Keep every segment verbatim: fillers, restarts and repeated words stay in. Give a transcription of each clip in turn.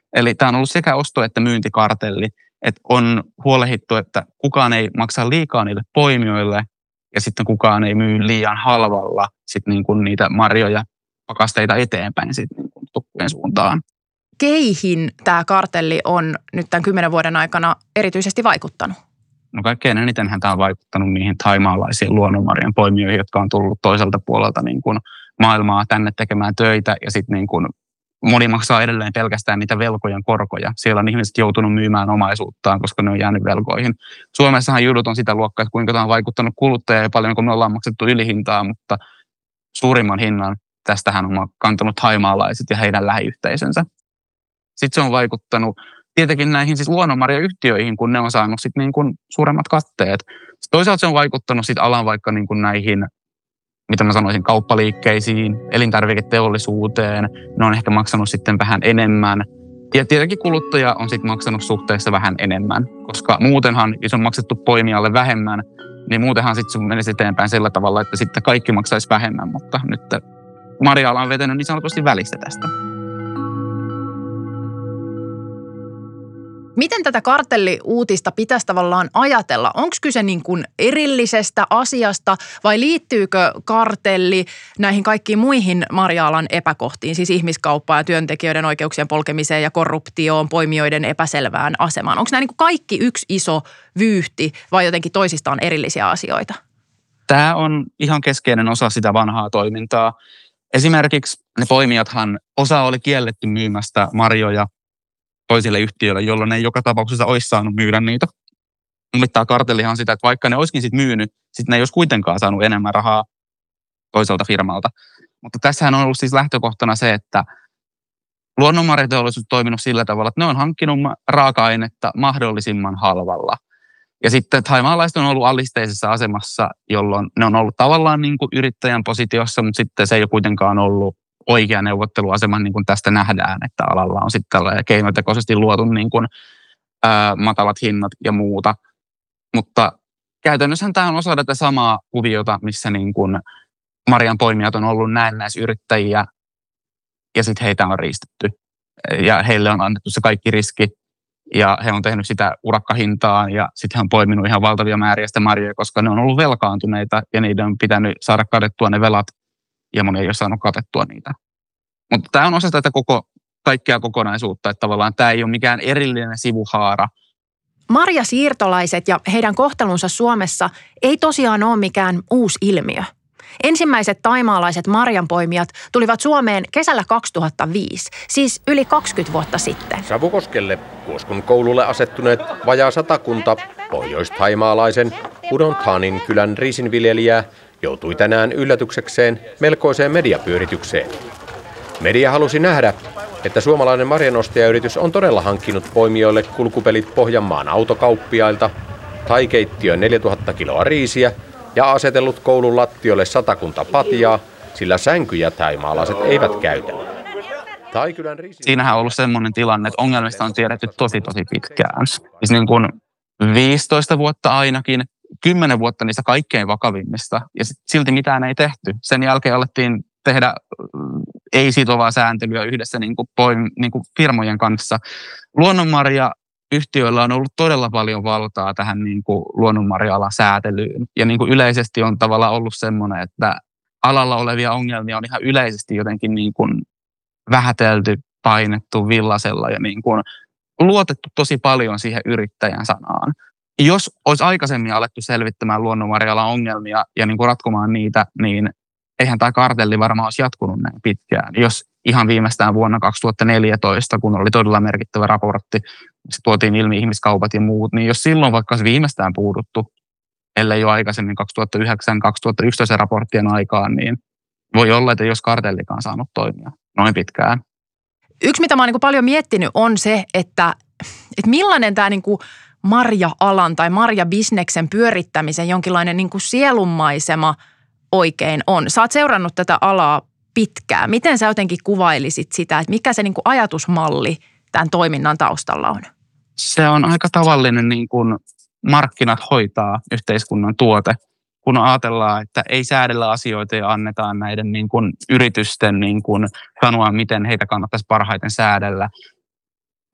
Eli tämä on ollut sekä osto- että myyntikartelli, että on huolehdittu, että kukaan ei maksa liikaa niille poimijoille ja sitten kukaan ei myy liian halvalla sit niin kuin niitä marjoja, pakasteita eteenpäin sit niin kuin tukkujen suuntaan. Keihin tämä kartelli on nyt tämän kymmenen vuoden aikana erityisesti vaikuttanut? No kaikkein enitenhän tämä on vaikuttanut niihin thaimaalaisiin luonnonmarjan poimijoihin, jotka on tullut toiselta puolelta niin kuin maailmaa tänne tekemään töitä ja sitten niin kuin moni maksaa edelleen pelkästään niitä velkojen korkoja. Siellä on ihmiset joutunut myymään omaisuuttaan, koska ne on jäänyt velkoihin. Suomessahan jutut on sitä luokkaa, että kuinka tämä on vaikuttanut kuluttajia ja paljon, kun me ollaan maksettu ylihintaa, mutta suurimman hinnan tästähän on kantanut thaimaalaiset ja heidän lähiyhteisönsä. Sitten se on vaikuttanut tietenkin näihin siis luonnonmarjayhtiöihin, kun ne on saanut sit niin kuin suuremmat katteet. Sitten toisaalta se on vaikuttanut sit alan vaikka niin kuin näihin, mitä mä sanoisin, kauppaliikkeisiin, elintarviketeollisuuteen. Ne on ehkä maksanut sitten vähän enemmän. Ja tietenkin kuluttaja on sitten maksanut suhteessa vähän enemmän, koska muutenhan, jos on maksettu poimijalle vähemmän, niin muutenhan sitten se menisi eteenpäin sillä tavalla, että sitten kaikki maksaisi vähemmän, mutta nyt marja-ala on vetänyt niin sanotusti välistä tästä. Miten tätä kartelliuutista pitäisi tavallaan ajatella? Onko kyse niin kuin erillisestä asiasta vai liittyykö kartelli näihin kaikkiin muihin marja-alan epäkohtiin, siis ihmiskauppaan ja työntekijöiden oikeuksien polkemiseen ja korruptioon, poimijoiden epäselvään asemaan? Onko nämä niin kuin kaikki yksi iso vyyhti vai jotenkin toisistaan erillisiä asioita? Tämä on ihan keskeinen osa sitä vanhaa toimintaa. Esimerkiksi ne poimijathan, osa oli kielletty myymästä marjoja toisille yhtiöille, jolloin ne ei joka tapauksessa olisi saanut myydä niitä. Mutta tämä kartellihan on sitä, että vaikka ne olisikin sitten myynyt, sitten ne ei olisi kuitenkaan saanut enemmän rahaa toiselta firmalta. Mutta tässähän on ollut siis lähtökohtana se, että luonnonmarjateollisuus on toiminut sillä tavalla, että ne on hankkinut raaka-ainetta mahdollisimman halvalla. Ja sitten thaimaalaiset on ollut alisteisessa asemassa, jolloin ne on ollut tavallaan niin kuin yrittäjän positiossa, mutta sitten se ei ole kuitenkaan ollut oikea neuvotteluasema, niin kuin tästä nähdään, että alalla on sitten tällainen keinotekoisesti luotu niin kuin, ää, matalat hinnat ja muuta. Mutta käytännössä tämä on osa tätä samaa kuviota, missä niin kuin marjan poimijat on ollut näennäisyrittäjiä ja sitten heitä on riistetty. Ja heille on annettu se kaikki riski ja he on tehnyt sitä urakkahintaan ja sitten he on poiminut ihan valtavia määriä sitä marjoja, koska ne on ollut velkaantuneita ja niiden on pitänyt saada katettua ne velat. Ja moni ei ole saanut katettua niitä. Mutta tämä on osa tätä koko, kaikkea kokonaisuutta, että tavallaan tämä ei ole mikään erillinen sivuhaara. Marjasiirtolaiset ja heidän kohtelunsa Suomessa ei tosiaan ole mikään uusi ilmiö. Ensimmäiset taimaalaiset marjanpoimijat tulivat Suomeen kesällä kaksituhattaviisi, siis yli kaksikymmentä vuotta sitten. Savukoskelle Kuoskun koululle asettuneet vajaa satakunta pohjois-thaimaalaisen Udon-Thanin kylän riisinviljelijää joutui tänään yllätyksekseen melkoiseen mediapyöritykseen. Media halusi nähdä, että suomalainen marjanostajayritys on todella hankkinut poimijoille kulkupelit Pohjanmaan autokauppiailta, thai-keittiön neljätuhatta kiloa riisiä ja asetellut koulun lattiolle satakunta patjaa, sillä sänkyjä thaimaalaiset eivät käytä. Riisi... Siinähän on ollut semmoinen tilanne, että ongelmista on tiedetty tosi tosi pitkään. Siis niin kuin viisitoista vuotta ainakin. Kymmenen vuotta niistä kaikkein vakavimmista ja silti mitään ei tehty. Sen jälkeen alettiin tehdä ei-sitovaa sääntelyä yhdessä niin kuin poim, niin kuin firmojen kanssa. Luonnonmarjayhtiöillä on ollut todella paljon valtaa tähän niin kuin luonnonmarja-alan säätelyyn. Ja niin kuin yleisesti on tavallaan ollut semmoinen, että alalla olevia ongelmia on ihan yleisesti jotenkin niin kuin vähätelty, painettu villasella ja niin kuin luotettu tosi paljon siihen yrittäjän sanaan. Jos olisi aikaisemmin alettu selvittämään luonnonmarja-alan ongelmia ja niin kuin ratkomaan niitä, niin eihän tämä kartelli varmaan olisi jatkunut näin pitkään. Jos ihan viimeistään vuonna kaksituhattaneljätoista, kun oli todella merkittävä raportti, se tuotiin ilmi ihmiskaupat ja muut, niin jos silloin vaikka olisi viimeistään puuduttu, ellei jo aikaisemmin kaksituhattayhdeksän kaksituhattayksitoista raporttien aikaan, niin voi olla, että jos kartellikaan saanut toimia noin pitkään. Yksi, mitä mä oon niin kuin paljon miettinyt, on se, että, että millainen tämä niin kuin marja-alan tai marjabisneksen pyörittämisen jonkinlainen niin kuin sielunmaisema oikein on. Sä oot seurannut tätä alaa pitkään. Miten sä jotenkin kuvailisit sitä, että mikä se niin kuin ajatusmalli tämän toiminnan taustalla on? Se on aika tavallinen niin kuin markkinat hoitaa yhteiskunnan tuote, kun ajatellaan, että ei säädellä asioita ja annetaan näiden niin kuin yritysten niin kuin sanoa, miten heitä kannattaisi parhaiten säädellä.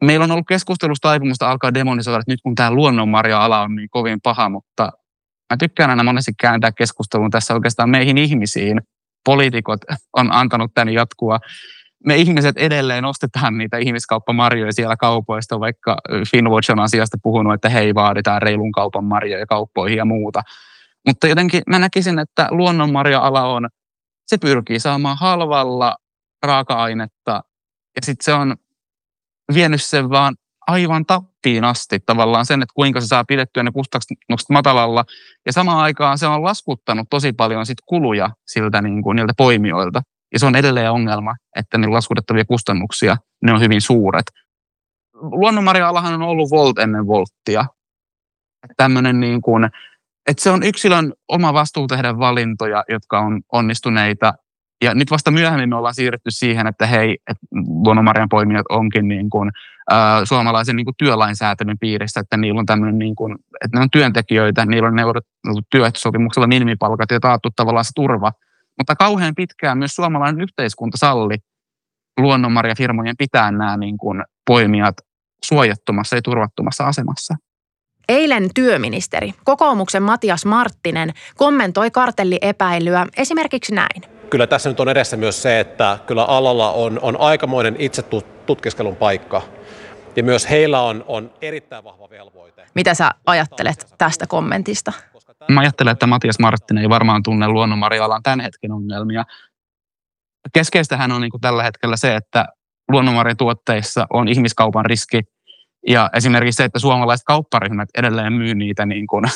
meillä on ollut keskustelusta taipumusta alkaa demonisoida, että nyt kun tämä luonnonmarja-ala on niin kovin paha, mutta mä tykkään aina monesti kääntää keskustelun tässä oikeastaan meihin ihmisiin. Poliitikot on antanut tämän jatkua. Me ihmiset edelleen ostetaan niitä ihmiskauppamarjoja siellä kaupoista, vaikka Finnwatch on asiasta puhunut, että hei, vaaditaan reilun kaupan marjoja kauppoihin ja muuta. Mutta jotenkin mä näkisin, että luonnonmarja-ala on, se pyrkii saamaan halvalla raaka-ainetta ja sitten se on vienyt sen vaan aivan tappiin asti tavallaan sen, että kuinka se saa pidettyä ne kustannukset matalalla. Ja samaan aikaan se on laskuttanut tosi paljon sit kuluja siltä niin kuin niiltä poimijoilta. Ja se on edelleen ongelma, että ne laskutettavia kustannuksia, ne on hyvin suuret. Luonnonmarja-alahan on ollut volt ennen volttia. Tämmöinen niin kuin, että se on yksilön oma vastuu tehdä valintoja, jotka on onnistuneita. Ja nyt vasta myöhemmin me ollaan siirretty siihen, että hei, että luonnonmarjan poimijat onkin niin kuin, äh, suomalaisen niin kuin työlainsäätelyn piirissä, että niillä on tämmöinen, niin kuin, että ne on työntekijöitä, niillä on neuvoteltu työehtosopimuksella minimipalkat ja taattu tavallaan se turva. Mutta kauhean pitkään myös suomalainen yhteiskunta salli luonnonmarjafirmojen pitää nämä niin kuin poimijat suojattomassa ja turvattomassa asemassa. Eilen työministeri, kokoomuksen Matias Marttinen, kommentoi kartelliepäilyä esimerkiksi näin. Kyllä tässä nyt on edessä myös se, että kyllä alalla on, on aikamoinen itsetutkiskelun paikka ja myös heillä on, on erittäin vahva velvoite. Mitä sä ajattelet tästä kommentista? Mä ajattelen, että Matias Marttinen ei varmaan tunne luonnonmarja-alan tämän hetken ongelmia. Keskeistähän on niin kuin tällä hetkellä se, että luonnonmarjatuotteissa on ihmiskaupan riski. Ja esimerkiksi se, että suomalaiset kaupparyhmät edelleen myy niitä niin kuin,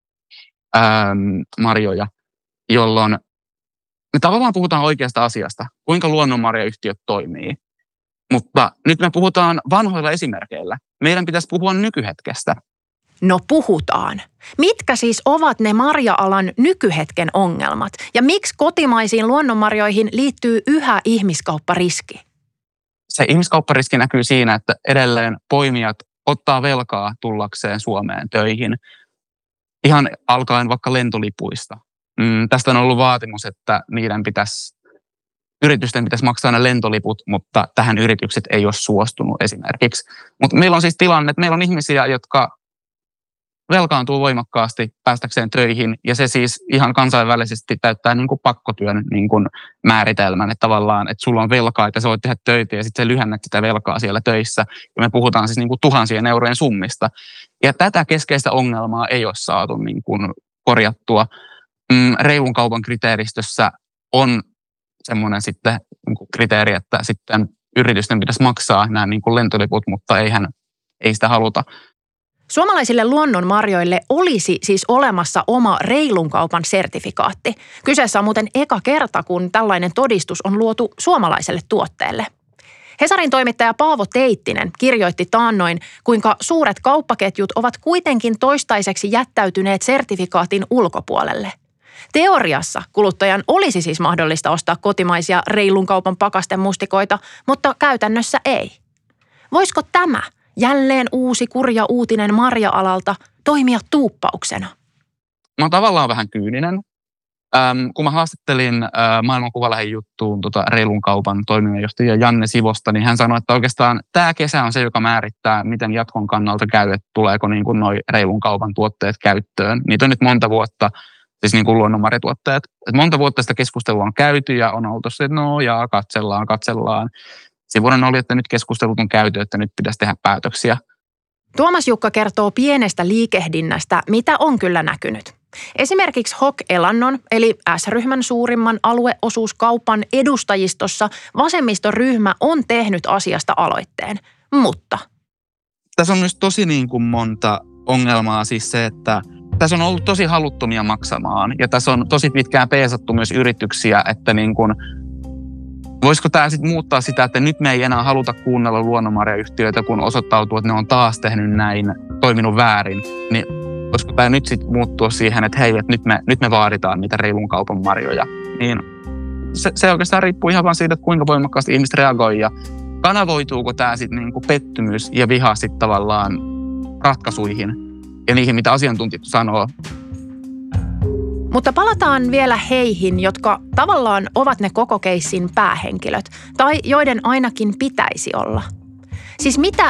ähm, marjoja, jolloin me tavallaan puhutaan oikeasta asiasta, kuinka luonnonmarjayhtiöt toimii. Mutta nyt me puhutaan vanhoilla esimerkkeillä. Meidän pitäisi puhua nykyhetkestä. No puhutaan. Mitkä siis ovat ne marja-alan nykyhetken ongelmat? Ja miksi kotimaisiin luonnonmarjoihin liittyy yhä ihmiskauppariski? Se ihmiskauppariski näkyy siinä, että edelleen poimijat ottaa velkaa tullakseen Suomeen töihin. Ihan alkaen vaikka lentolipuista. Mm, tästä on ollut vaatimus, että niiden pitäisi, yritysten pitäisi maksaa ne lentoliput, mutta tähän yritykset ei ole suostunut esimerkiksi. Mutta meillä on siis tilanne, että meillä on ihmisiä, jotka velkaantuu voimakkaasti päästäkseen töihin, ja se siis ihan kansainvälisesti täyttää niin kuin pakkotyön niin kuin määritelmän, että tavallaan, että sulla on velkaa, että sä voit tehdä töitä, ja sitten sä lyhennät sitä velkaa siellä töissä, ja me puhutaan siis niin kuin tuhansien eurojen summista. Ja tätä keskeistä ongelmaa ei ole saatu niin kuin korjattua. Mm, reilun kaupan kriteeristössä on semmoinen sitten niin kuin kriteeri, että sitten yritysten pitäisi maksaa nämä niin kuin lentoliput, mutta eihän, ei sitä haluta. Suomalaisille luonnonmarjoille olisi siis olemassa oma reilun kaupan sertifikaatti. Kyseessä on muuten eka kerta, kun tällainen todistus on luotu suomalaiselle tuotteelle. Hesarin toimittaja Paavo Teittinen kirjoitti taannoin, kuinka suuret kauppaketjut ovat kuitenkin toistaiseksi jättäytyneet sertifikaatin ulkopuolelle. Teoriassa kuluttajan olisi siis mahdollista ostaa kotimaisia reilun kaupan pakastemustikoita, mutta käytännössä ei. Voisiko tämä jälleen uusi kurja uutinen marja-alalta toimia tuuppauksena? Mä oon tavallaan vähän kyyninen. Ähm, kun mä haastattelin äh, Maailman Kuvalehden juttuun tota reilun kaupan toiminnanjohtaja Janne Sivosta, niin hän sanoi, että oikeastaan tämä kesä on se, joka määrittää, miten jatkon kannalta käy, että tuleeko niin kuin noi reilun kaupan tuotteet käyttöön. Niitä on nyt monta vuotta, siis niin kuin luonnonmarjatuotteet. Et monta vuotta sitä keskustelua on käyty ja on oltu se, että no jaa, katsellaan, katsellaan. Sivuinen oli, että nyt keskustelut on käyty, että nyt pitäisi tehdä päätöksiä. Tuomas Jukka kertoo pienestä liikehdinnästä, mitä on kyllä näkynyt. Esimerkiksi H O K-elannon, eli S-ryhmän suurimman alueosuuskaupan edustajistossa vasemmistoryhmä on tehnyt asiasta aloitteen, mutta tässä on myös tosi niin kuin monta ongelmaa, siis se, että tässä on ollut tosi haluttomia maksamaan ja tässä on tosi pitkään peesattu myös yrityksiä, että niin kuin voisiko tämä sitten muuttaa sitä, että nyt me ei enää haluta kuunnella luonnonmarjayhtiöitä, kun osoittautuu, että ne on taas tehnyt näin, toiminut väärin. Niin voisiko tämä nyt sitten muuttua siihen, että hei, että nyt me, nyt me vaaditaan niitä reilun kaupan marjoja. Niin se, se oikeastaan riippuu ihan vaan siitä, että kuinka voimakkaasti ihmiset reagoi ja kanavoituuko tämä sitten niinku pettymys ja viha sitten tavallaan ratkaisuihin ja niihin, mitä asiantuntijat sanoo. Mutta palataan vielä heihin, jotka tavallaan ovat ne koko keissin päähenkilöt, tai joiden ainakin pitäisi olla. Siis mitä